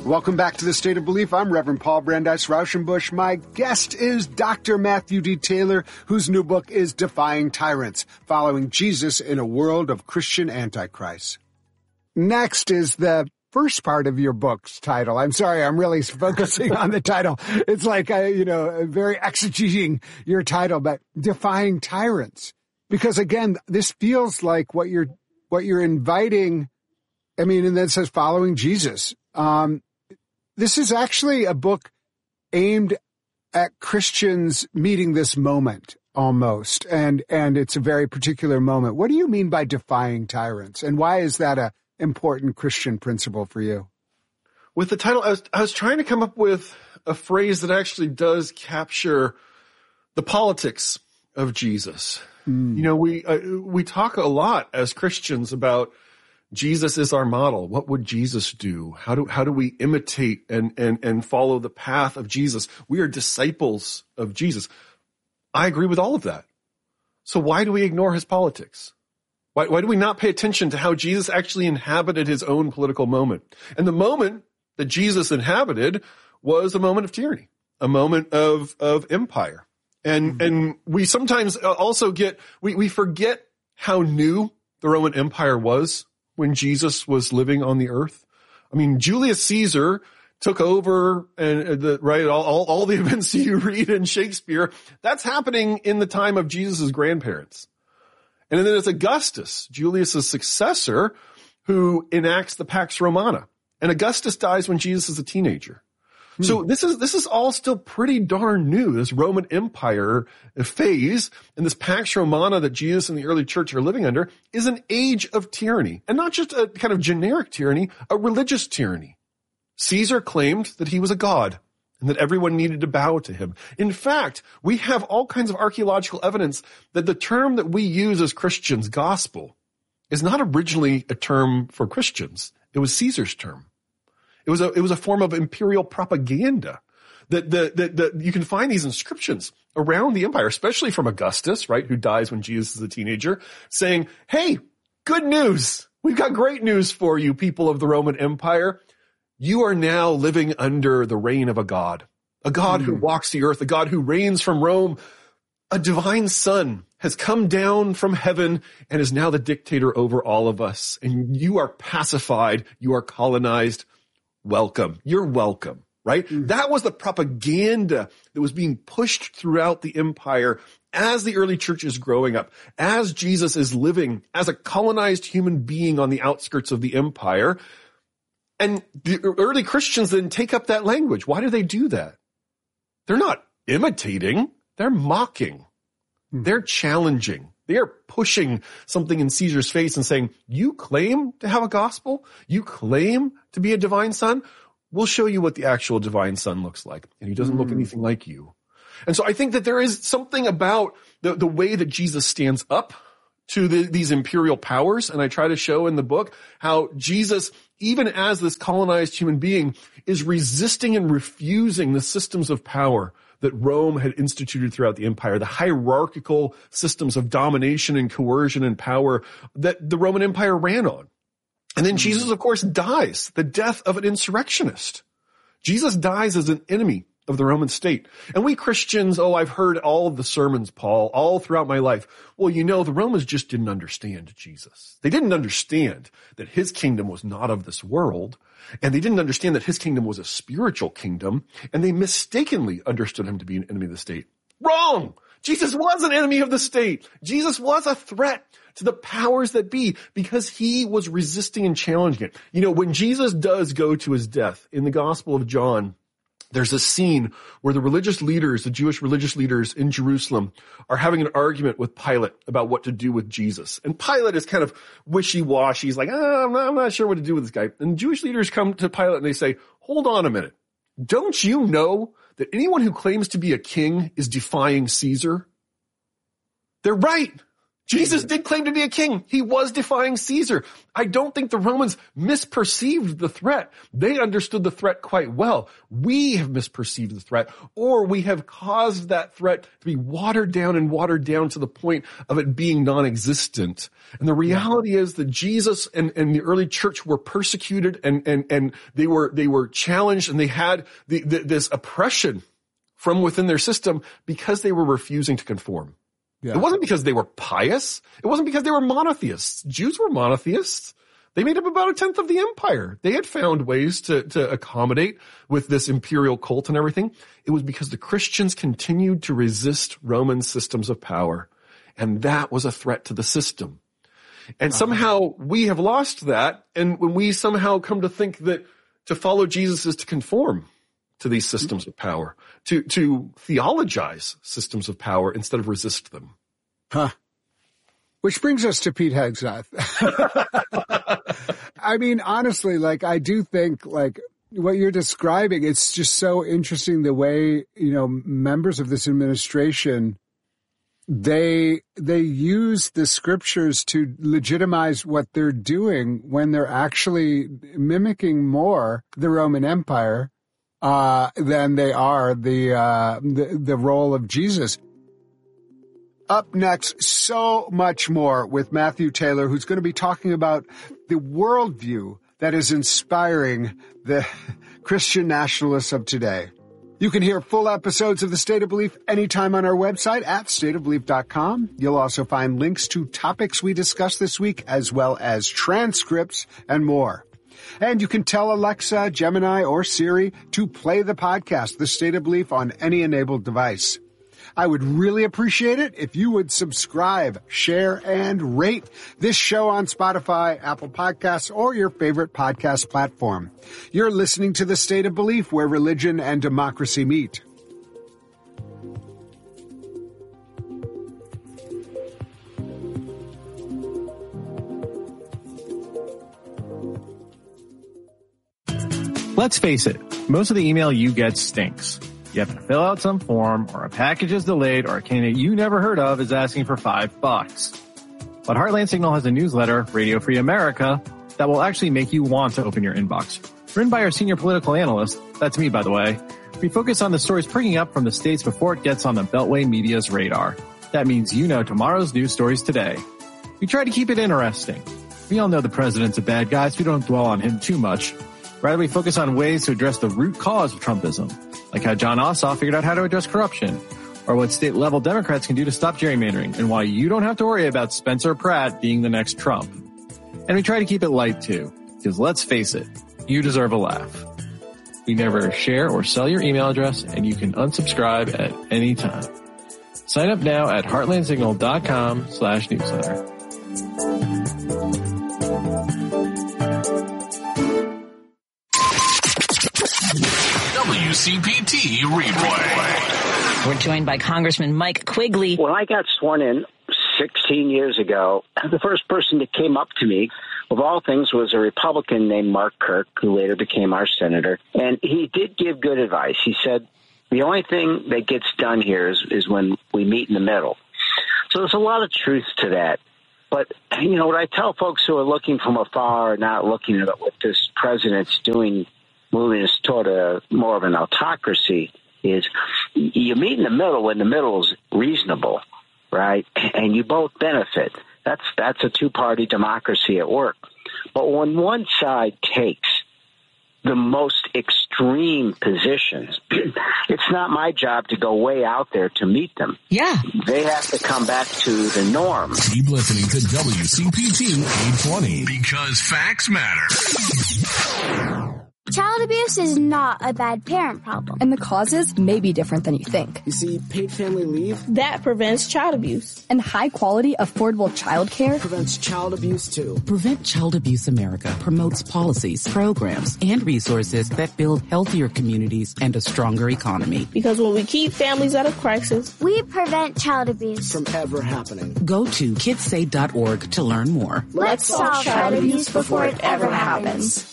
Welcome back to the State of Belief. I'm Reverend Paul Brandeis Rauschenbusch. My guest is Dr. Matthew D. Taylor, whose new book is Defying Tyrants, Following Jesus in a World of Christian Antichrist. Next is the first part of your book's title. I'm sorry, I'm really focusing on the title. It's like, very exegeting your title, but Defying Tyrants. Because again, this feels like what you're inviting. I mean, and then it says Following Jesus. This is actually a book aimed at Christians meeting this moment almost. And it's a very particular moment. What do you mean by defying tyrants? And why is that a important Christian principle for you? With the title, I was trying to come up with a phrase that actually does capture the politics of Jesus. You know, we talk a lot as Christians about Jesus is our model. What would Jesus do? How do we imitate and follow the path of Jesus? We are disciples of Jesus. I agree with all of that. So why do we ignore his politics? Why do we not pay attention to how Jesus actually inhabited his own political moment? And the moment that Jesus inhabited was a moment of tyranny, a moment of empire. And we sometimes also we forget how new the Roman Empire was when Jesus was living on the earth. I mean, Julius Caesar took over all the events you read in Shakespeare. That's happening in the time of Jesus' grandparents. And then it's Augustus, Julius' successor, who enacts the Pax Romana. And Augustus dies when Jesus is a teenager. So this is all still pretty darn new, this Roman Empire phase, and this Pax Romana that Jesus and the early church are living under is an age of tyranny. And not just a kind of generic tyranny, a religious tyranny. Caesar claimed that he was a god and that everyone needed to bow to him. In fact, we have all kinds of archaeological evidence that the term that we use as Christians, gospel, is not originally a term for Christians. It was Caesar's term. It was a form of imperial propaganda that you can find these inscriptions around the empire, especially from Augustus, right, who dies when Jesus is a teenager, saying, hey, good news. We've got great news for you, people of the Roman Empire. You are now living under the reign of a God who walks the earth, a God who reigns from Rome. A divine son has come down from heaven and is now the dictator over all of us. And you are pacified. You are colonized. Welcome. You're welcome, right? That was the propaganda that was being pushed throughout the empire as the early church is growing up, as Jesus is living as a colonized human being on the outskirts of the empire. And the early Christians then take up that language. Why do they do that? They're not imitating. They're mocking. They're challenging. They are pushing something in Caesar's face and saying, you claim to have a gospel? You claim to be a divine son? We'll show you what the actual divine son looks like. And he doesn't look anything like you. And so I think that there is something about the way that Jesus stands up to these imperial powers. And I try to show in the book how Jesus, even as this colonized human being, is resisting and refusing the systems of power that Rome had instituted throughout the empire, the hierarchical systems of domination and coercion and power that the Roman Empire ran on. And then Jesus, of course, dies, the death of an insurrectionist. Jesus dies as an enemy of the Roman state. And we Christians, I've heard all of the sermons, Paul, all throughout my life. Well, the Romans just didn't understand Jesus. They didn't understand that his kingdom was not of this world. And they didn't understand that his kingdom was a spiritual kingdom. And they mistakenly understood him to be an enemy of the state. Wrong! Jesus was an enemy of the state. Jesus was a threat to the powers that be because he was resisting and challenging it. When Jesus does go to his death in the Gospel of John, there's a scene where the Jewish religious leaders in Jerusalem are having an argument with Pilate about what to do with Jesus. And Pilate is kind of wishy-washy. He's like, I'm not sure what to do with this guy. And the Jewish leaders come to Pilate and they say, hold on a minute. Don't you know that anyone who claims to be a king is defying Caesar? They're right. Jesus did claim to be a king. He was defying Caesar. I don't think the Romans misperceived the threat. They understood the threat quite well. We have misperceived the threat, or we have caused that threat to be watered down to the point of it being non-existent. And the reality is that Jesus and the early church were persecuted and they were challenged, and they had this oppression from within their system because they were refusing to conform. Yeah. It wasn't because they were pious. It wasn't because they were monotheists. Jews were monotheists. They made up about 1/10 of the empire. They had found ways to accommodate with this imperial cult and everything. It was because the Christians continued to resist Roman systems of power. And that was a threat to the system. And somehow we have lost that. And when we somehow come to think that to follow Jesus is to conform to these systems of power, to theologize systems of power instead of resist them. Huh. Which brings us to Pete Hegseth. I mean, honestly, I do think, what you're describing, it's just so interesting the way, members of this administration, they use the scriptures to legitimize what they're doing when they're actually mimicking more the Roman Empire than they are the role of Jesus. Up next, so much more with Matthew Taylor, who's going to be talking about the worldview that is inspiring the Christian nationalists of today. You can hear full episodes of The State of Belief anytime on our website at stateofbelief.com. You'll also find links to topics we discussed this week, as well as transcripts and more. And you can tell Alexa, Gemini, or Siri to play the podcast, The State of Belief, on any enabled device. I would really appreciate it if you would subscribe, share, and rate this show on Spotify, Apple Podcasts, or your favorite podcast platform. You're listening to The State of Belief, where religion and democracy meet. Let's face it, most of the email you get stinks. You have to fill out some form, or a package is delayed, or a candidate you never heard of is asking for $5. But Heartland Signal has a newsletter, Radio Free America, that will actually make you want to open your inbox. Written by our senior political analyst, that's me by the way, we focus on the stories springing up from the states before it gets on the Beltway media's radar. That means you know tomorrow's news stories today. We try to keep it interesting. We all know the president's a bad guy, so we don't dwell on him too much. Rather, we focus on ways to address the root cause of Trumpism, like how John Ossoff figured out how to address corruption, or what state-level Democrats can do to stop gerrymandering, and why you don't have to worry about Spencer Pratt being the next Trump. And we try to keep it light, too, because let's face it, you deserve a laugh. We never share or sell your email address, and you can unsubscribe at any time. Sign up now at heartlandsignal.com/newsletter. WCPT Replay. We're joined by Congressman Mike Quigley. When I got sworn in 16 years ago, the first person that came up to me, of all things, was a Republican named Mark Kirk, who later became our senator. And he did give good advice. He said, the only thing that gets done here is when we meet in the middle. So there's a lot of truth to that. But, what I tell folks who are looking from afar, not looking at what this president's doing, moving us toward more of an autocracy, is you meet in the middle when the middle is reasonable, right? And you both benefit. That's a two-party democracy at work. But when one side takes the most extreme positions, it's not my job to go way out there to meet them. Yeah. They have to come back to the norm. Keep listening to WCPT 820 because facts matter. Child abuse is not a bad parent problem. And the causes may be different than you think. You see, paid family leave that prevents child abuse. And high quality, affordable childcare prevents child abuse too. Prevent Child Abuse America promotes policies, programs, and resources that build healthier communities and a stronger economy. Because when we keep families out of crisis, we prevent child abuse from ever happening. Go to kidssay.org to learn more. Let's solve child abuse before it ever happens.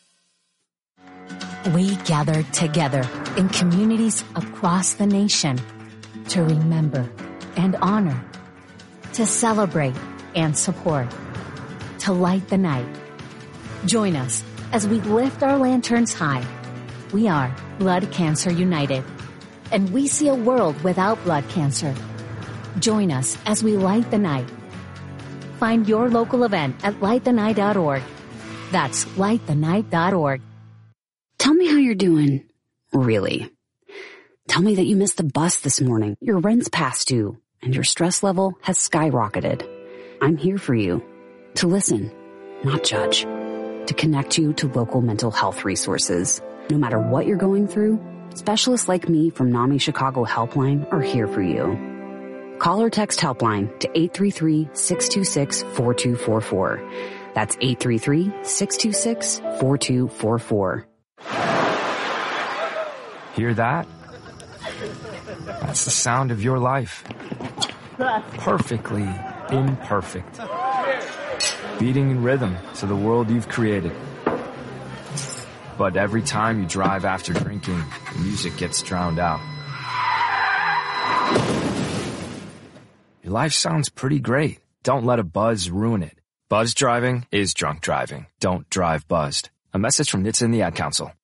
We gather together in communities across the nation to remember and honor to celebrate and support, to light the night. Join us as we lift our lanterns high. We are Blood Cancer United, and we see a world without blood cancer. Join us as we light the night. Find your local event at lightthenight.org. That's lightthenight.org. Tell me how you're doing. Really. Tell me that you missed the bus this morning, your rent's past due, and your stress level has skyrocketed. I'm here for you. To listen, not judge. To connect you to local mental health resources. No matter what you're going through, specialists like me from NAMI Chicago Helpline are here for you. Call or text Helpline to 833-626-4244. That's 833-626-4244. Hear that? That's the sound of your life. Perfectly imperfect. Beating in rhythm to the world you've created. But every time you drive after drinking, the music gets drowned out. Your life sounds pretty great. Don't let a buzz ruin it. Buzz driving is drunk driving. Don't drive buzzed. A message from NHTSA and the Ad Council.